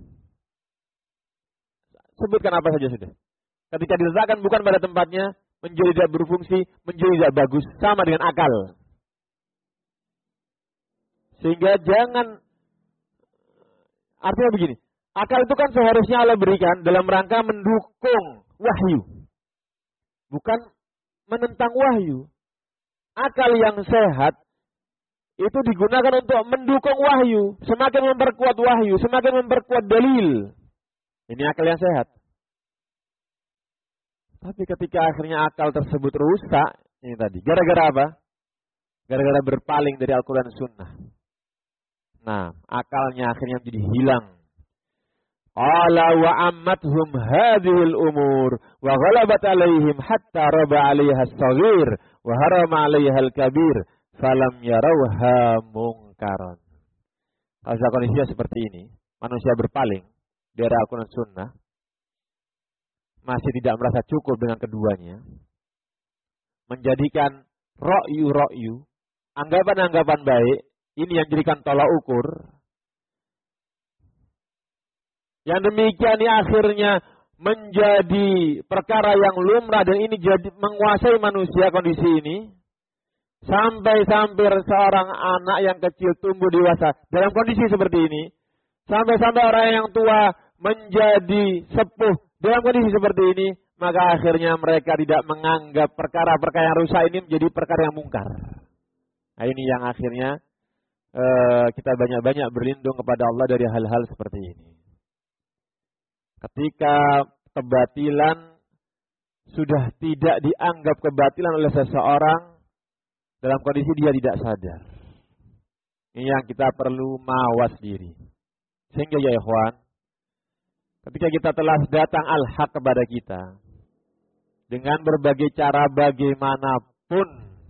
Sebutkan apa saja sudah. Ketika diletakkan bukan pada tempatnya, menjadi tidak berfungsi, menjadi tidak bagus, sama dengan akal. Sehingga jangan, artinya begini, akal itu kan seharusnya Allah berikan dalam rangka mendukung wahyu. Bukan menentang wahyu. Akal yang sehat itu digunakan untuk mendukung wahyu. Semakin memperkuat wahyu, semakin memperkuat dalil. Ini akal yang sehat. Tapi ketika akhirnya akal tersebut rusak, ini tadi, gara-gara apa? Gara-gara berpaling dari Al-Quran Sunnah. Nah, akalnya akhirnya menjadi hilang. Qala wa ammathum hadhil umur wa ghalabat alaihim hatta raba 'alaiha as-saghir wa harama 'alaiha al-kabir falam yarawha mungkaran. Kalau kondisinya seperti ini, manusia berpaling dari Al-Quran Sunnah, masih tidak merasa cukup dengan keduanya, menjadikan ra'yu-ra'yu, anggapan-anggapan baik, ini yang jadikan tolak ukur. Yang demikian ini akhirnya menjadi perkara yang lumrah dan ini jadi menguasai manusia kondisi ini. Sampai-sampai seorang anak yang kecil tumbuh dewasa dalam kondisi seperti ini. Sampai-sampai orang yang tua menjadi sepuh dalam kondisi seperti ini. Maka akhirnya mereka tidak menganggap perkara-perkara yang rusak ini menjadi perkara yang mungkar. Nah ini yang akhirnya uh, kita banyak-banyak berlindung kepada Allah dari hal-hal seperti ini. Ketika kebatilan sudah tidak dianggap kebatilan oleh seseorang dalam kondisi dia tidak sadar. Ini yang kita perlu mawas diri. Sehingga ya ikhwan, ketika kita telah datang al-haq kepada kita, dengan berbagai cara bagaimanapun,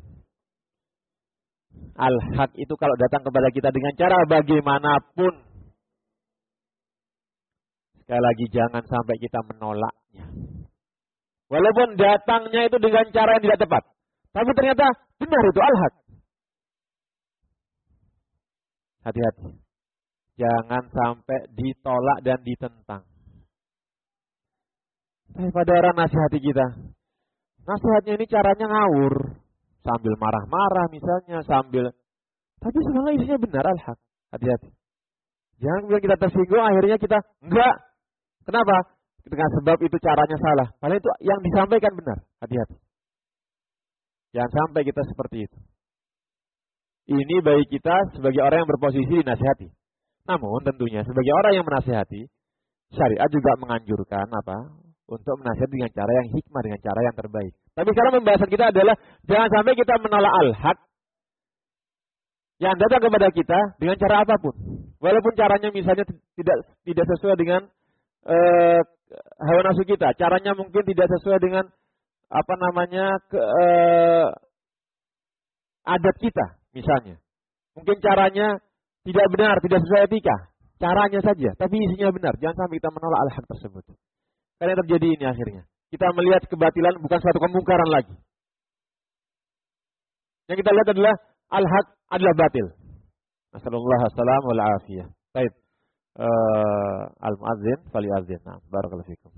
al-haq itu kalau datang kepada kita dengan cara bagaimanapun, sekali lagi jangan sampai kita menolaknya. Walaupun datangnya itu dengan cara yang tidak tepat. Tapi ternyata benar itu al-haq. Hati-hati. Jangan sampai ditolak dan ditentang. Tapi pada orang nasihati kita. Nasihatnya ini caranya ngawur. Sambil marah-marah misalnya. Sambil. Tapi sebenarnya isinya benar al-haq. Hati-hati. Jangan kemudian kita tersinggung akhirnya kita enggak. Kenapa? Dengan sebab itu caranya salah. Padahal itu yang disampaikan benar. Hati-hati. Jangan sampai kita seperti itu. Ini bagi kita sebagai orang yang berposisi dinasihati. Namun tentunya sebagai orang yang menasihati, syariat juga menganjurkan apa? Untuk menasihati dengan cara yang hikmah, dengan cara yang terbaik. Tapi sekarang pembahasan kita adalah jangan sampai kita menolak al-haq yang datang kepada kita dengan cara apapun. Walaupun caranya misalnya tidak tidak sesuai dengan uh, hawa nafsu kita, caranya mungkin tidak sesuai dengan apa namanya ke, uh, adat kita misalnya. Mungkin caranya tidak benar, tidak sesuai etika. Caranya saja, tapi isinya benar. Jangan sampai kita menolak al-haq tersebut. Karena yang terjadi ini akhirnya. Kita melihat kebatilan bukan suatu kemungkaran lagi. Yang kita lihat adalah al-haq adalah batil. Nasallallahu assalam wal afiyah. Baik. Uh, al-muadzin fali azin. Nah, barakallahu fikum.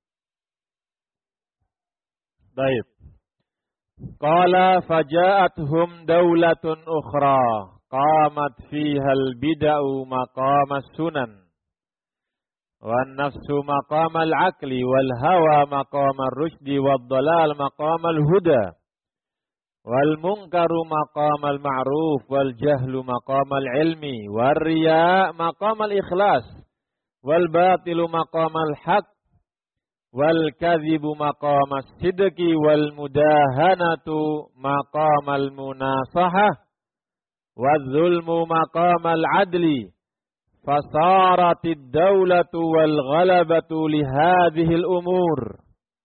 Baik. Qala faja'atuhum daulatun ukhra qamat fiha al-bid'u maqam as-sunan wan nafsu maqam al-aqli wal hawa maqam ar-rusydi wad dalal maqam al-huda wal munkaru maqam al-ma'ruf wal jahlu maqam al-ilmi war riya maqam al-ikhlas wal batilu maqam al-haq wal kadhibu maqam as-sidqi wal mudahanatu maqam al-munasahah wal zulmu maqam al-adli fasaratid dawlatu wal ghalabatu li hadhihi al-umur.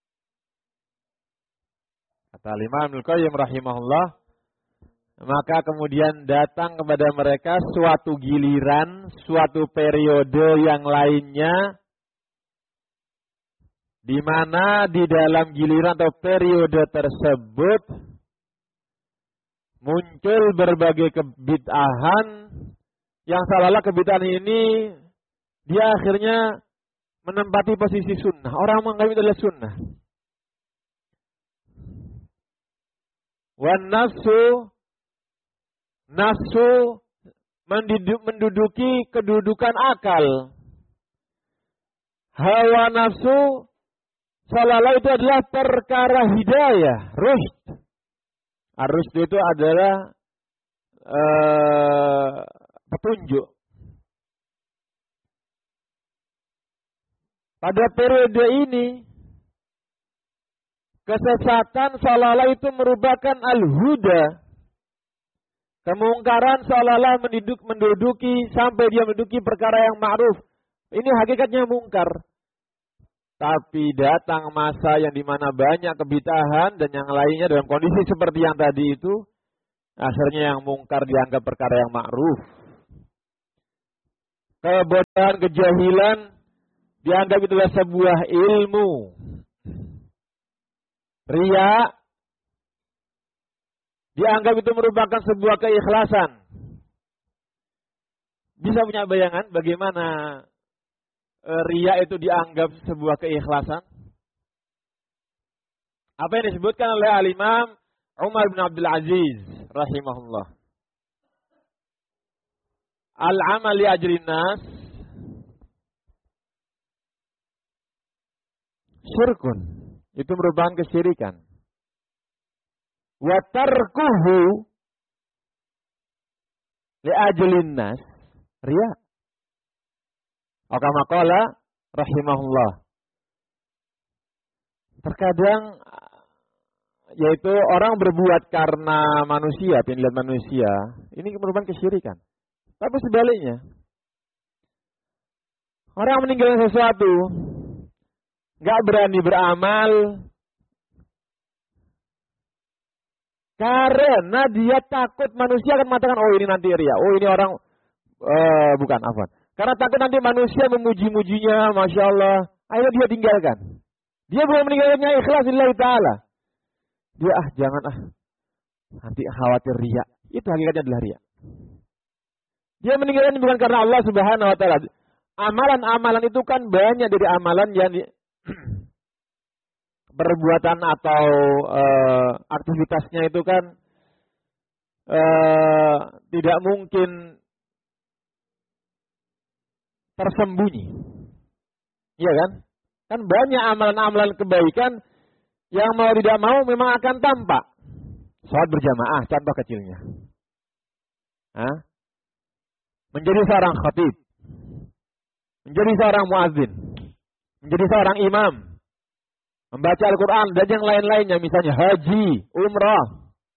Kata Imam Ibnu Qayyim rahimahullah, maka kemudian datang kepada mereka suatu giliran, suatu periode yang lainnya, di mana di dalam giliran atau periode tersebut muncul berbagai kebid'ahan yang seolah-olah kebid'ahan ini dia akhirnya menempati posisi sunnah. Orang menganggap itu adalah sunnah. Wan nafsu, nafsu menduduki kedudukan akal. Hawa nafsu seolah-olah itu adalah perkara hidayah, rusyd. Ar-rusyd itu adalah uh, petunjuk. Pada periode ini, kesesatan seolah-olah itu merupakan al-huda. Kemungkaran seolah-olah menduduk, menduduki sampai dia menduduki perkara yang ma'ruf, Ini hakikatnya mungkar. Tapi datang masa yang dimana banyak kebid'ahan dan yang lainnya dalam kondisi seperti yang tadi itu, akhirnya yang mungkar dianggap perkara yang ma'ruf. Kebodohan, kejahilan dianggap itu adalah sebuah ilmu. Riya dianggap itu merupakan sebuah keikhlasan. Bisa punya bayangan bagaimana riya itu dianggap sebuah keikhlasan? Apa yang disebutkan oleh Al-Imam Umar bin Abdul Aziz rahimahullah. Al-amal li ajrin nas syirkun. Itu merupakan kesyirikan. Wa tarkuhu li ajlin nas riya. Kama qala rahimahullah. Terkadang yaitu orang berbuat karena manusia, pengen lihat manusia, ini merupakan kesyirikan. Tapi sebaliknya, orang meninggalkan sesuatu, nggak berani beramal karena dia takut manusia akan mengatakan, oh ini nanti riya, oh ini orang uh, bukan afwan. Karena takut nanti manusia memuji-mujinya, masya Allah, akhirnya dia tinggalkan. Dia belum meninggalkannya ikhlas lillahi ta'ala. Dia ah jangan ah, nanti khawatir riya. Itu hakikatnya adalah riya. Dia meninggalkan bukan karena Allah Subhanahu Wa Taala. Amalan-amalan itu kan banyak dari amalan yang di, perbuatan atau uh, aktivitasnya itu kan uh, tidak mungkin tersembunyi. Iya kan? Kan banyak amalan-amalan kebaikan yang mau tidak mau memang akan tampak. Salat berjamaah, contoh kecilnya. Hah? Menjadi seorang khatib. Menjadi seorang muadzin. Menjadi seorang imam. Membaca Al-Quran dan yang lain-lainnya. Misalnya haji, umrah.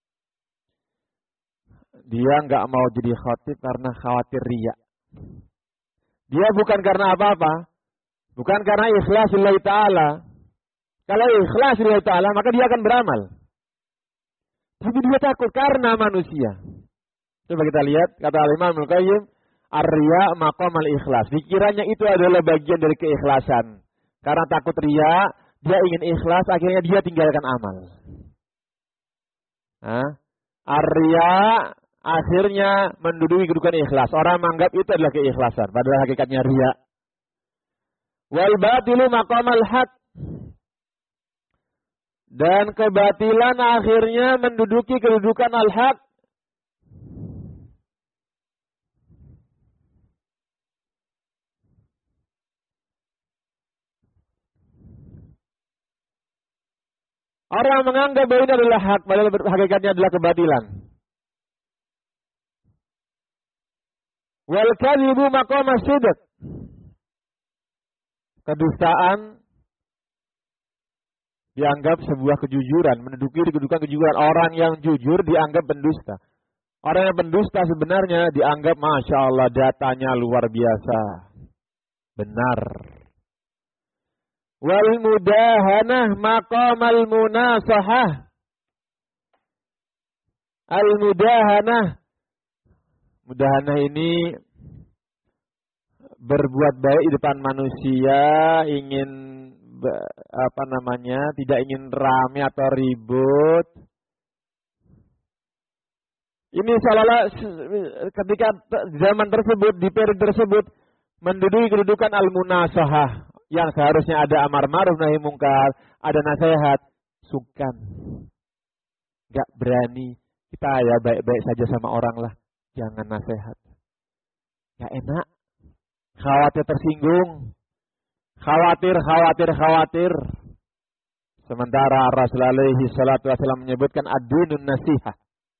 Dia nggak mau jadi khatib karena khawatir riya. Dia bukan karena apa-apa. Bukan karena ikhlas lillahi ta'ala. Kalau ikhlas lillahi ta'ala, maka dia akan beramal. Tapi dia takut karena manusia. Coba kita lihat, kata Al-Imam Al-Qayyim, ar-riya maqamal ikhlas. Dikiranya itu adalah bagian dari keikhlasan. Karena takut riya, dia ingin ikhlas, akhirnya dia tinggalkan amal. Hah? Ar-riya akhirnya menduduki kedudukan ikhlas. Orang menganggap itu adalah keikhlasan. Padahal hakikatnya riya. Wal batilu maqamal haq. Dan kebatilan akhirnya menduduki kedudukan al-haq. Orang menganggap bahwa ini adalah hak, padahal hakikatnya adalah kebatilan. Wal kadhibu maqamas sidq. Kedustaan dianggap sebuah kejujuran, menduduki kedudukan kejujuran. Orang yang jujur dianggap pendusta. Orang yang pendusta sebenarnya dianggap masya Allah datanya luar biasa, benar. Wal mudahanah maqamal munasahah. Al mudahanah, mudahanah ini berbuat baik di depan manusia, ingin apa namanya, tidak ingin rame atau ribut. Ini seolah-olah ketika zaman tersebut, di periode tersebut, menduduki kedudukan al-munasahah, yang seharusnya ada amar ma'ruf nahi mungkar, ada nasihat, sungkan. Gak berani, kita ya baik-baik saja sama orang lah, jangan nasihat. Gak enak, khawatir tersinggung. Khawatir, khawatir, khawatir. Sementara Rasulullah alaihi salatu wasallam menyebutkan ad-dinun nasihah.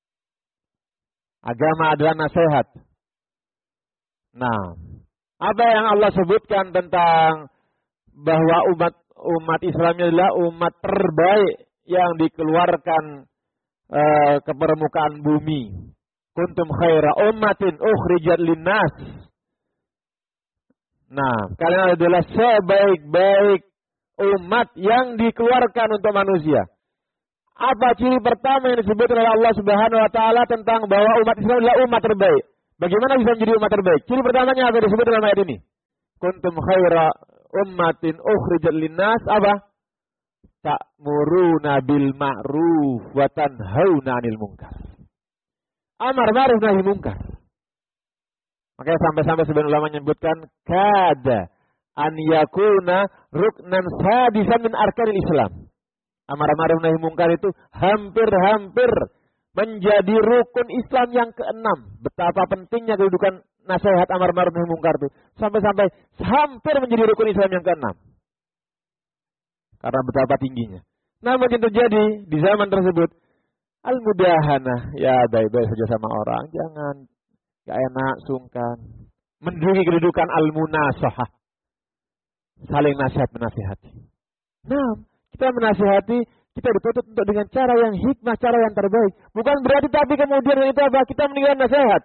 Agama adalah nasihat. Nah, apa yang Allah sebutkan tentang bahwa umat umat Islam adalah umat terbaik yang dikeluarkan uh, ke permukaan bumi. Kuntum khaira ummatin ukhrijat linnas. Nah, kalian adalah sebaik-baik umat yang dikeluarkan untuk manusia. Apa ciri pertama yang disebut oleh Allah Subhanahu wa taala tentang bahwa umat Islam adalah umat terbaik? Bagaimana bisa menjadi umat terbaik? Ciri pertamanya apa disebut dalam ayat ini? Kuntum khaira ummatin ukhrijat linnas apa? Ta'muruna bil ma'ruf wa tanhauna 'anil munkar. Amar ma'ruf nahi munkar. Makanya sampai-sampai sebagian ulama menyebutkan kada an yakuna ruknan sadisan min arkanil Islam. Amar ma'ruf nahi munkar itu hampir-hampir menjadi rukun Islam yang keenam. Betapa pentingnya kedudukan nasihat amar ma'ruf nahi munkar itu. Sampai-sampai hampir menjadi rukun Islam yang keenam. Karena betapa tingginya. Namun yang terjadi di zaman tersebut, al-mudahanah, ya baik-baik saja sama orang, jangan gak enak, sungkan. Menduduki kedudukan al-munasahah. Saling nasihat menasihati. Nah, kita menasihati, kita dituntut untuk dengan cara yang hikmah, cara yang terbaik. Bukan berarti tapi kemudian itu apa? Kita meninggalkan nasihat.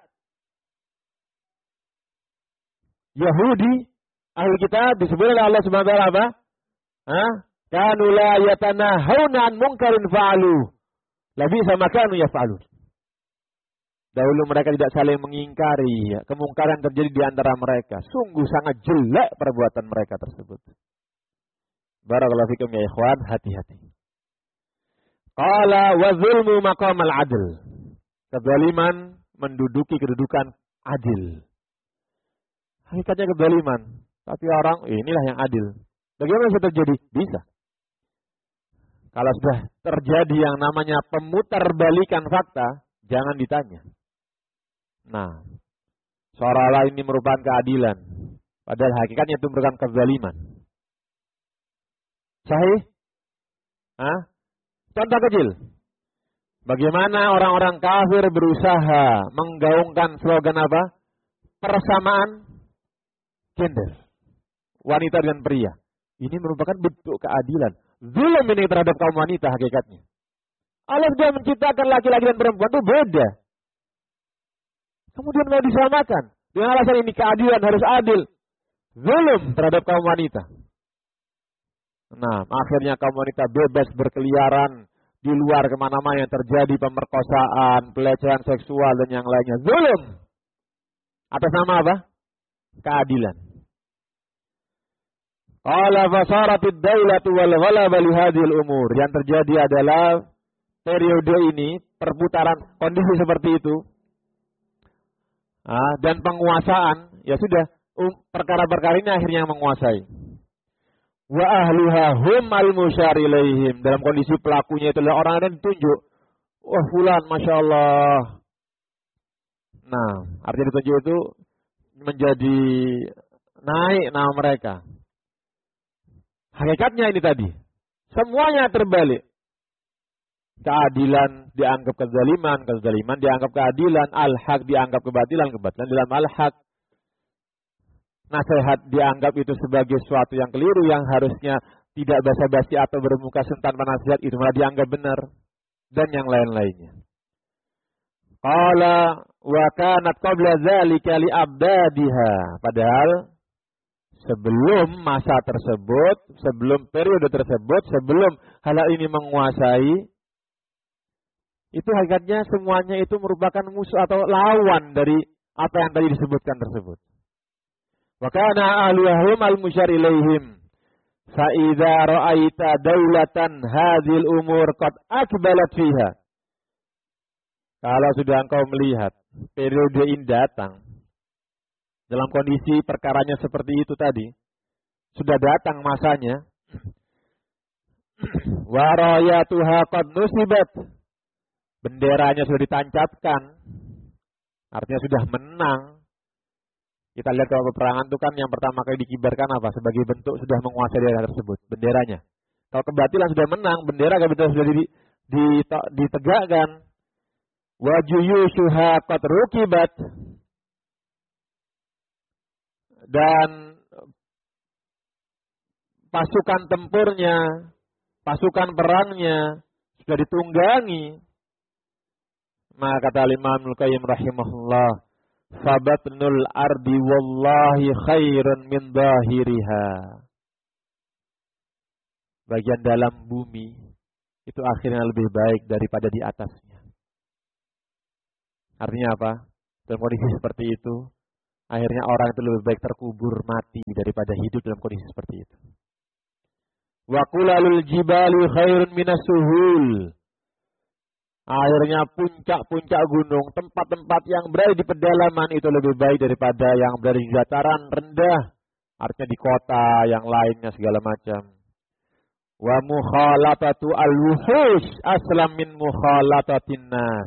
Yahudi, ahli kitab disebut oleh Allah Subhanahu wa taala apa? Hah? Kanu la yatanahawna an munkarin fa'alu. Labi sama kanu yaf'alun. Dahulu mereka tidak saling mengingkari ya, kemungkaran terjadi di antara mereka. Sungguh sangat jelek perbuatan mereka tersebut. Barakallahu fikum ya ikhwan, hati-hati. Qala wa zulmu maqamal adl. Kezaliman menduduki kedudukan adil. Hakikatnya kezaliman, tapi orang inilah yang adil. Bagaimana bisa terjadi? Bisa. Kalau sudah terjadi yang namanya pemutarbalikan fakta, jangan ditanya. Nah, seolah-olah ini merupakan keadilan. Padahal hakikatnya itu merupakan kezaliman. Sahih? Hah? Contoh kecil. Bagaimana orang-orang kafir berusaha menggaungkan slogan apa? Persamaan gender. Wanita dengan pria. Ini merupakan bentuk keadilan. Zulm ini terhadap kaum wanita hakikatnya. Allah sudah menciptakan laki-laki dan perempuan itu beda. Kemudian mau disamakan. Dengan alasan ini keadilan harus adil. Zulm terhadap kaum wanita. Nah, akhirnya kaum wanita bebas berkeliaran di luar kemana-mana yang terjadi pemerkosaan, pelecehan seksual dan yang lainnya. Zulm. Atas nama apa? Keadilan. Qala fasaratid daulatu wal ghalaba li hadhil umur. Yang terjadi adalah periode ini, perputaran kondisi seperti itu. Ah, dan penguasaan, ya sudah, um, perkara-perkara ini akhirnya menguasai. Wa ahluha hum al-musyar ilaihim. Dalam kondisi pelakunya itu adalah orang yang ditunjuk. Wah, fulan, Masya Allah. Nah, artinya ditunjuk itu menjadi naik nama mereka. Hakikatnya ini tadi. Semuanya terbalik. Keadilan dianggap kezaliman, kezaliman dianggap keadilan, al-haq dianggap kebatilan, kebatilan dalam al-haq. Nasihat dianggap itu sebagai sesuatu yang keliru, yang harusnya tidak basa-basi atau bermuka sentan nasihat, itu malah dianggap benar. Dan yang lain-lainnya. Qala wa kanat qabla dzalika li abdadiha. Padahal sebelum masa tersebut, sebelum periode tersebut, sebelum hal ini menguasai, itu hakikatnya semuanya itu merupakan musuh atau lawan dari apa yang tadi disebutkan tersebut. Wa kana ahluhum al-musyar ilaihim. Fa idza ra'aita daulatan hadhil umur qad akbalat fiha. Kalau sudah engkau melihat periode ini datang dalam kondisi perkaranya seperti itu tadi, sudah datang masanya. Wa rayatuha qad nusibat. Benderanya sudah ditancapkan. Artinya sudah menang. Kita lihat kalau peperangan itu kan yang pertama kali dikibarkan apa? Sebagai bentuk sudah menguasai daerah tersebut. Benderanya. Kalau kebatilan sudah menang, bendera kebatilan sudah di, di, ditegakkan. Wa juyushuha qad rukibat. Dan pasukan tempurnya, pasukan perangnya sudah ditunggangi. Maka kata Imam Ibnu Qayyim rahimahullah, fabatnul ardi wallahi khairun min zahiriha. Bagian dalam bumi itu akhirnya lebih baik daripada di atasnya. Artinya apa? Dalam kondisi seperti itu, akhirnya orang itu lebih baik terkubur mati daripada hidup dalam kondisi seperti itu. Wa qulalul jibali khairun minas suhul. Akhirnya puncak-puncak gunung, tempat-tempat yang berada di pedalaman itu lebih baik daripada yang berada di dataran rendah. Artinya di kota yang lainnya segala macam. Wa mukhalatatu al-wuhush aslam min mukhalatatin nas.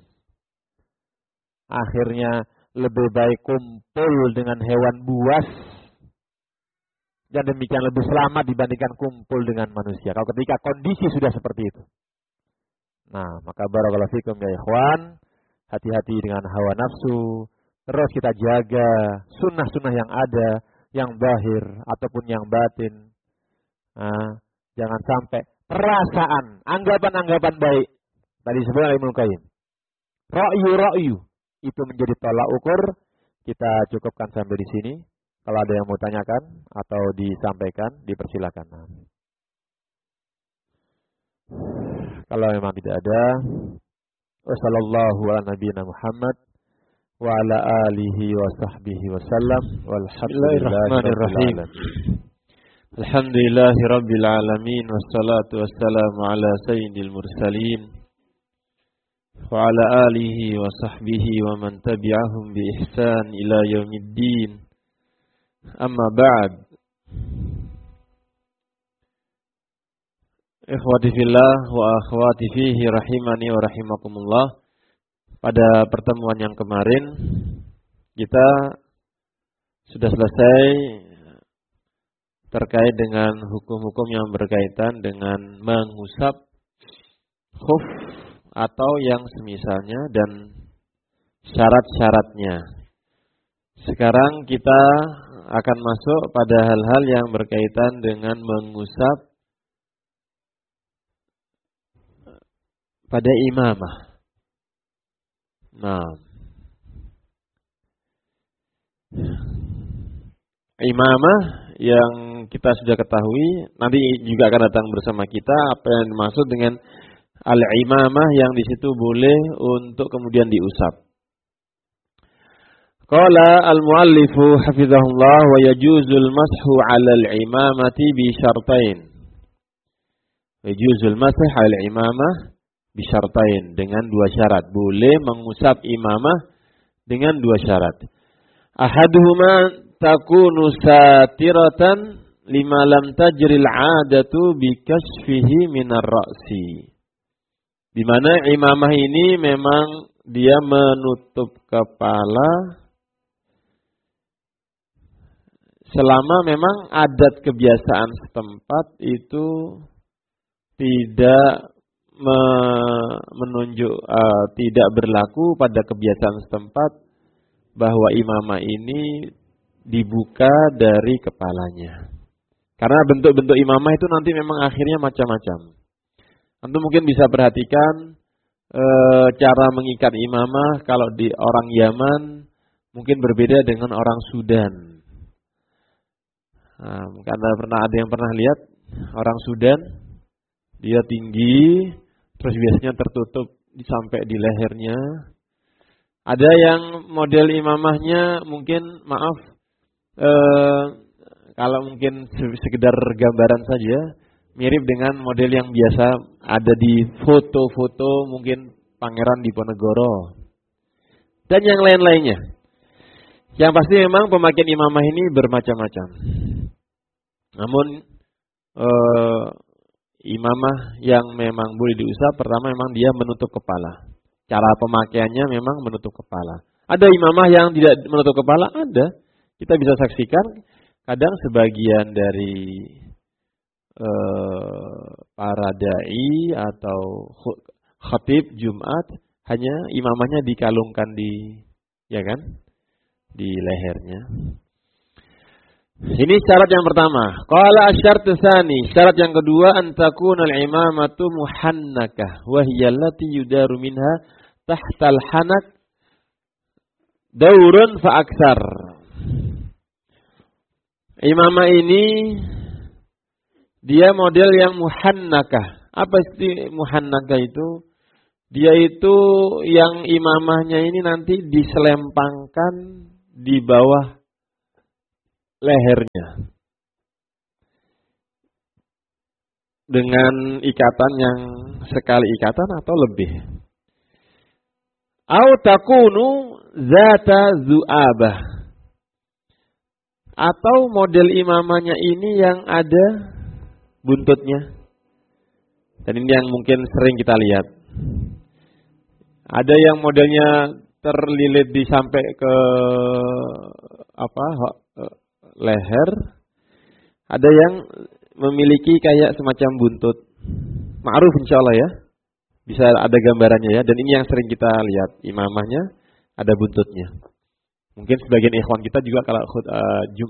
Akhirnya lebih baik kumpul dengan hewan buas dan demikian lebih selamat dibandingkan kumpul dengan manusia. Kalau ketika kondisi sudah seperti itu. Nah, maka barakallahu fikum ya ikhwan, hati-hati dengan hawa nafsu, terus kita jaga sunnah-sunnah yang ada, yang zahir ataupun yang batin. Nah, jangan sampai perasaan, anggapan-anggapan baik, tadi sebut Ibnu Qayyim, ra'yu-ra'yu, itu menjadi tolak ukur. Kita cukupkan sampai di sini. Kalau ada yang mau tanyakan atau disampaikan, dipersilakan. Kalau memang tidak ada, wassallallahu ala nabiyina Muhammad wa ala alihi wa sahbihi wa sallam walhamdulillahirrahmanirrahim. Alhamdulillahi rabbil alamin wassalatu wassalamu ala sayyidil mursalin wa ala alihi wa sahbihi wa man tabi'ahum bi ihsan ila yaumiddin. Amma ba'd. Ikhwati fillah wa akhwati fihi rahimani wa rahimakumullah. Pada pertemuan yang kemarin kita sudah selesai terkait dengan hukum-hukum yang berkaitan dengan mengusap khuf atau yang semisalnya dan syarat-syaratnya. Sekarang kita akan masuk pada hal-hal yang berkaitan dengan mengusap pada imamah. Nah, imamah yang kita sudah ketahui, nanti juga akan datang bersama kita apa yang dimaksud dengan al-imamah yang di situ boleh untuk kemudian diusap. Qala al-muallifu hafizahullah wa yajuzul mashu 'ala al-imamati bi syartain. Yajuzul mashu 'ala al-imamah bi syartain, dengan dua syarat. Boleh mengusap imamah dengan dua syarat. Ahaduhuma takunu satiratan lima lam tajril 'adatu bi kasfihi minar ra'si. Di mana imamah ini memang dia menutup kepala selama memang adat kebiasaan setempat itu tidak me menunjuk uh, tidak berlaku pada kebiasaan setempat bahwa imamah ini dibuka dari kepalanya. Karena bentuk-bentuk imamah itu nanti memang akhirnya macam-macam. Antum mungkin bisa perhatikan e, cara mengikat imamah kalau di orang Yaman mungkin berbeda dengan orang Sudan. Nah, karena pernah ada yang pernah lihat orang Sudan, dia tinggi, terus biasanya tertutup sampai di lehernya. Ada yang model imamahnya mungkin maaf, e, kalau mungkin sekedar gambaran saja, mirip dengan model yang biasa ada di foto-foto mungkin Pangeran Diponegoro dan yang lain-lainnya. Yang pasti memang pemakaian imamah ini bermacam-macam. Namun eh, imamah yang memang boleh diusap, pertama memang dia menutup kepala. Cara pemakaiannya memang menutup kepala. Ada imamah yang tidak menutup kepala, ada. Kita bisa saksikan kadang sebagian dari Uh, para dai atau khatib Jumat hanya imamahnya dikalungkan di, ya kan, di lehernya. Ini syarat yang pertama. Qala asy-syartu tsani, syarat yang kedua, an takuna al-imamatu muhannakah wa hiya allati yudaru minha tahtal hanak daurun fa aksar. Imamah ini dia model yang muhannakah. Apa sih muhannakah itu? Dia itu yang imamahnya ini nanti diselempangkan di bawah lehernya dengan ikatan yang sekali ikatan atau lebih. Au takunu zata zu'abah. Atau model imamahnya ini yang ada buntutnya. Dan ini yang mungkin sering kita lihat. Ada yang modelnya terlilit di sampai ke apa leher. Ada yang memiliki kayak semacam buntut. Ma'ruf insyaallah ya. Bisa ada gambarannya ya. Dan ini yang sering kita lihat. Imamahnya ada buntutnya. Mungkin sebagian ikhwan kita juga kalau uh, Jumat